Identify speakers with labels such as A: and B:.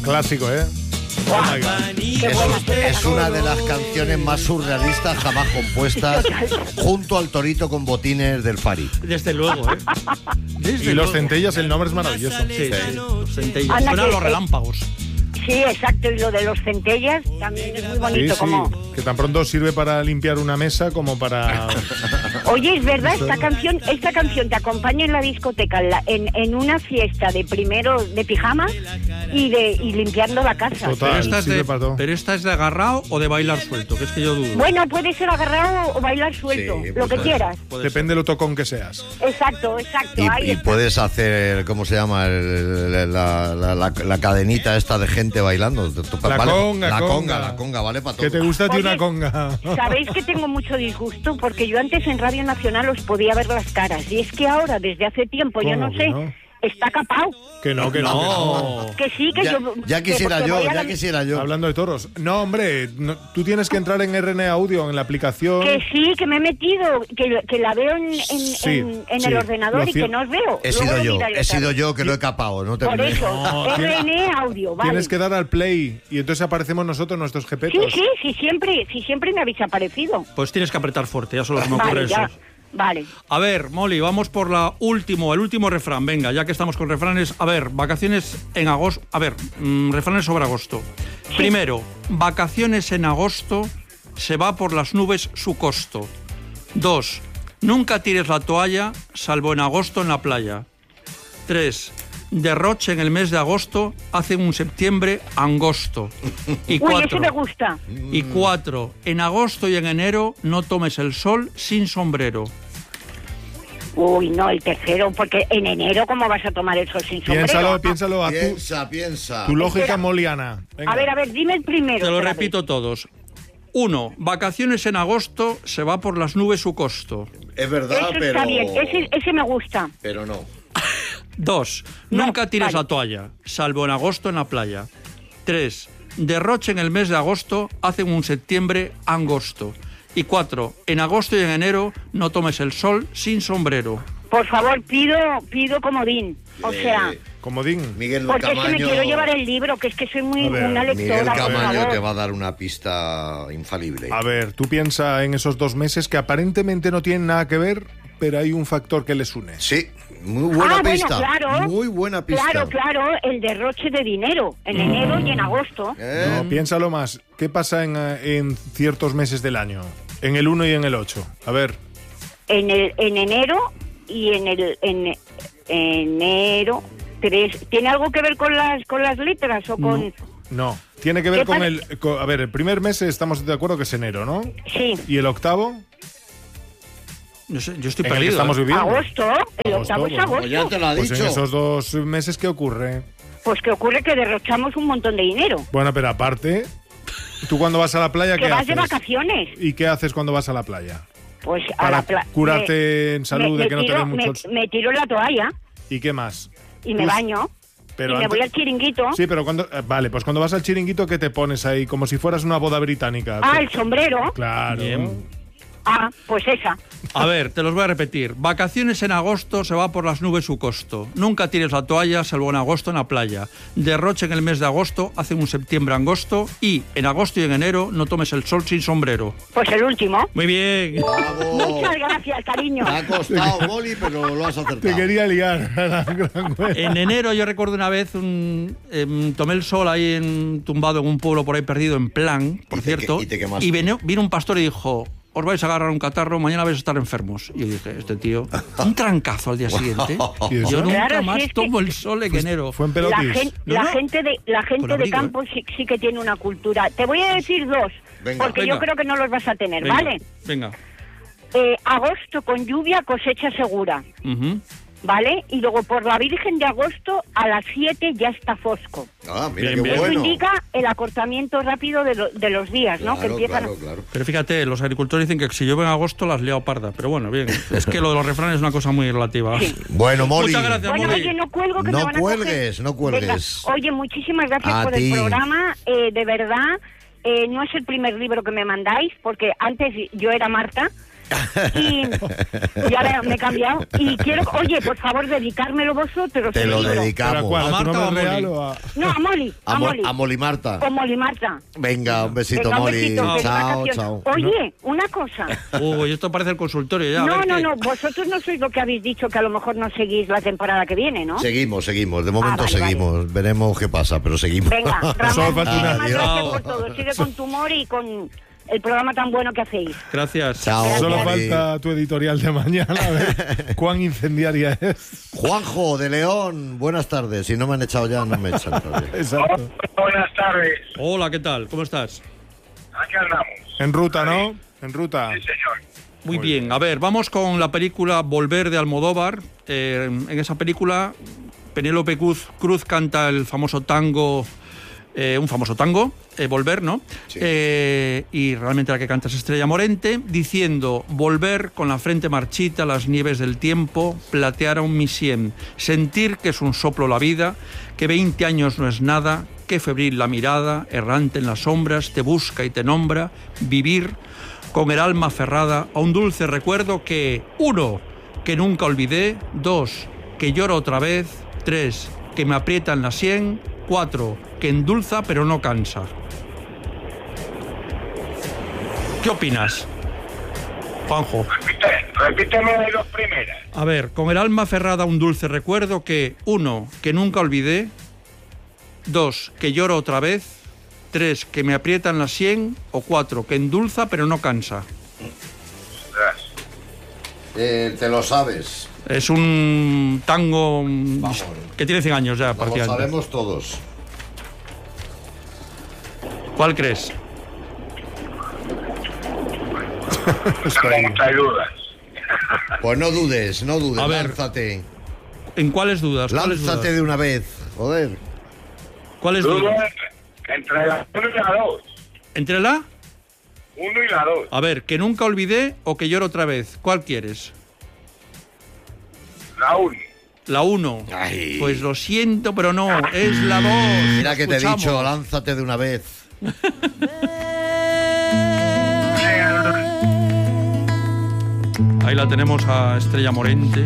A: Clásico, ¿eh? Oh my God.
B: Es una de las canciones más surrealistas jamás compuestas, junto al torito con botines del Fari.
C: Desde luego, ¿eh?
A: Y los centellas, el nombre es maravilloso.
C: Sí, los centellas. Suenan los relámpagos.
D: Sí, exacto, y lo de los centellas también es muy bonito.
A: Sí,
D: como...
A: que tan pronto sirve para limpiar una mesa como para...
D: Oye, es verdad, esta canción te acompaña en la discoteca, en una fiesta de primero de pijama y limpiando la casa.
A: Total,
C: pero esta es de agarrado o de bailar suelto, que es que yo dudo.
D: Bueno, puede ser agarrado o bailar suelto,
B: Sí,
D: lo que quieras.
A: Depende de lo tocón que seas.
D: Exacto.
B: Y puedes hacer, ¿cómo se llama? La cadenita esta de gente bailando.
A: La conga,
B: vale para todo.
A: ¿Qué te gusta a ti
D: Oye,
A: una conga?
D: ¿Sabéis que tengo mucho disgusto? Porque yo antes en Radio Nacional os podía ver las caras. Y es que ahora, desde hace tiempo, yo no sé, está capao.
A: Que no.
D: Que sí, que yo...
B: Ya quisiera yo.
A: Hablando de toros. No, hombre, tú tienes que entrar en RN Audio, en la aplicación.
D: Que sí, que me he metido, que la veo en el ordenador y que no os veo.
B: He sido yo que lo he capado. No te
D: Por eso, RN Audio, vale.
A: Tienes que dar al play y entonces aparecemos nosotros, nuestros jepetos.
D: Sí, siempre me habéis aparecido.
C: Pues tienes que apretar fuerte, ya solo me ocurre eso.
D: Vale.
C: A ver, Molly, vamos por el último refrán. Venga, ya que estamos con refranes. A ver, vacaciones en agosto. A ver, refranes sobre agosto. Sí. Primero, vacaciones en agosto, se va por las nubes su costo. 2, nunca tires la toalla, salvo en agosto en la playa. 3, derroche en el mes de agosto, hace un septiembre angosto. Y 4,
D: uy, ese me gusta.
C: Y 4, en agosto y en enero no tomes el sol sin sombrero.
D: Uy, no, el tercero, porque en enero, ¿cómo vas a tomar el sol sin sombrero?
A: Piénsalo.
B: Piensa.
A: Tu lógica moliana. Venga.
D: A ver, dime el primero.
C: Te lo repito todos. 1, vacaciones en agosto, se va por las nubes su costo.
B: Es verdad,
D: eso
B: pero...
D: está bien, ese me gusta.
B: Pero no.
C: 2, nunca tires la toalla, salvo en agosto en la playa. 3, derroche en el mes de agosto, hace un septiembre angosto. Y 4, en agosto y en enero no tomes el sol sin sombrero.
D: Por favor, pido comodín. O sea...
A: Comodín.
B: Miguel
D: porque
B: Camaño...
D: es que me quiero llevar el libro, que es que soy muy una lectora.
B: Miguel Camaño te va a dar una pista infalible.
A: A ver, tú piensa en esos 2 meses que aparentemente no tienen nada que ver, pero hay un factor que les une.
B: Sí, muy buena pista.
D: Bueno, claro,
B: muy buena pista.
D: Claro, el derroche de dinero en enero y en agosto.
A: No, piénsalo más. ¿Qué pasa en ciertos meses del año? En el 1 y en el 8. A ver.
D: En enero y en enero 3. ¿Tiene algo que ver con las letras o con...?
A: No. Tiene que ver con a ver, el primer mes estamos de acuerdo que es enero, ¿no?
D: Sí.
A: ¿Y el octavo?
C: No sé, yo estoy
A: ¿En el que
C: perdido.
A: estamos viviendo?
D: Agosto, el octavo es agosto.
B: Pues ya te lo ha
A: Pues
B: dicho.
A: en esos 2 meses, ¿qué ocurre?
D: Pues que ocurre que derrochamos un montón de dinero.
A: Bueno, pero aparte, ¿tú cuando vas a la playa qué
D: Que vas
A: haces?
D: de vacaciones.
A: ¿Y qué haces cuando vas a la playa?
D: Pues a
A: Para
D: la playa.
A: curarte en salud de que no te den mucho...
D: Me tiro en la toalla
A: ¿Y qué más?
D: y me baño.
A: Pero
D: y me voy al chiringuito.
A: Sí, pero cuando... Vale, pues cuando vas al chiringuito, ¿qué te pones ahí? Como si fueras una boda británica.
D: El sombrero.
A: Claro.
C: Bien.
D: Pues esa.
C: A ver, te los voy a repetir. Vacaciones en agosto, se va por las nubes su costo. Nunca tires la toalla, salvo en agosto en la playa. Derroche en el mes de agosto, hace un septiembre angosto. Y en agosto y en enero no tomes el sol sin sombrero.
D: Pues el último.
C: Muy bien.
B: ¡Bravo!
D: Muchas gracias, cariño.
B: Te ha costado, Molly, pero lo has acertado.
A: Te quería liar.
C: En enero yo recuerdo una vez tomé el sol ahí tumbado en un pueblo por ahí perdido en Plan, por cierto.
B: Y te quemaste.
C: Y vino un pastor y dijo: os vais a agarrar un catarro, mañana vais a estar enfermos. Y yo dije, este tío, un trancazo al día siguiente. Yo nunca más tomo el sol en enero.
A: Fue en pelotis.
D: La gente de campo sí que tiene una cultura. Te voy a decir 2, porque yo creo que no los vas a tener, ¿vale?
C: Venga.
D: Agosto con lluvia, cosecha segura. ¿Vale? Y luego por la Virgen de agosto a las 7 ya está fosco.
B: Mira
C: bien,
B: qué
C: bien.
D: Eso
B: bueno.
D: indica el acortamiento rápido de los días, ¿no? Que empiezan.
B: Claro.
C: Pero fíjate, los agricultores dicen que si llueve en agosto las liado parda. Pero bueno, bien. Es que lo de los refranes es una cosa muy relativa.
D: Sí.
B: Bueno, Molly.
C: Muchas gracias,
D: Bueno,
C: Molly.
D: oye, no cuelgo que me van a coger.
B: No cuelgues.
D: Venga. Oye, muchísimas gracias
B: A
D: por
B: ti.
D: el programa. De verdad, no es el primer libro que me mandáis, porque antes yo era Marta Y ahora me he cambiado. Y quiero, oye, por favor, dedicármelo vosotros.
B: Te lo
A: ¿Pero a
B: dedicamos.
A: cuál?
C: ¿A
A: ¿A tu
C: Marta o a
A: nombre real
C: Molly?
A: o a...?
D: No, a Molly.
B: A Molly Marta.
D: Con Molly Marta.
B: Venga, un besito,
D: Venga, un
B: Molly.
D: besito, feliz
B: Chao,
D: vacaciones.
B: chao.
D: Oye, una cosa.
C: Uy, esto parece el consultorio ya. a
D: No,
C: ver
D: no,
C: qué-
D: no. Vosotros no sois lo que habéis dicho, que a lo mejor no seguís la temporada que viene, ¿no?
B: Seguimos. De momento
D: vale,
B: seguimos. Veremos qué pasa, pero seguimos.
D: Venga,
A: Solo
D: Ramón,
A: falta una.
D: muchísimas gracias
C: Adiós.
D: por todo. Sigue con tu humor y con el programa tan bueno que hacéis.
C: Gracias.
B: Chao,
A: Solo
B: Molly.
A: falta tu editorial de mañana, a ver cuán incendiaria es.
B: Juanjo de León, buenas tardes. Si no me han echado ya, no me echan todavía.
A: Exacto.
E: Buenas tardes.
C: Hola, ¿qué tal? ¿Cómo estás?
E: Aquí andamos.
A: En ruta, ¿no? En ruta.
E: Sí, señor.
C: Muy bien. A ver, vamos con la película Volver de Almodóvar. En esa película, Penélope Cruz canta el famoso tango, un famoso tango, Volver, ¿no?
B: Sí.
C: Y realmente la que canta es Estrella Morente, diciendo: volver con la frente marchita, las nieves del tiempo platearon mi sien, sentir que es un soplo la vida, que 20 años no es nada, que febril la mirada, errante en las sombras, te busca y te nombra, vivir con el alma aferrada a un dulce recuerdo que, 1, que nunca olvidé, 2, que lloro otra vez, 3, que me aprieta en la sien, 4, que endulza pero no cansa. ¿Qué opinas, Juanjo?
E: Repíteme las dos primeras.
C: A ver, con el alma aferrada a un dulce recuerdo que, 1, que nunca olvidé, 2, que lloro otra vez, 3, que me aprieta en la sien, o 4, que endulza pero no cansa.
B: Te lo sabes.
C: Es un tango
B: Vamos.
C: que tiene 100 años ya,
B: Lo
C: prácticamente.
B: sabemos todos.
C: ¿Cuál crees?
E: Tengo muchas dudas.
B: Pues no dudes,
C: A ver.
B: lánzate.
C: ¿En cuáles dudas? ¿Cuáles
B: Lánzate
C: dudas?
B: de una vez, joder.
C: ¿Cuáles
E: Dudo
C: dudas?
E: entre la 1 y la 2.
C: ¿Entre la?
E: 1 y la 2.
C: A ver, que nunca olvidé o que lloro otra vez. ¿Cuál quieres?
E: La 1.
C: La 1.
B: Ay.
C: Pues lo siento, pero no, es la 2.
B: Mira que te he dicho, lánzate de una vez.
C: Ahí la tenemos a Estrella Morente.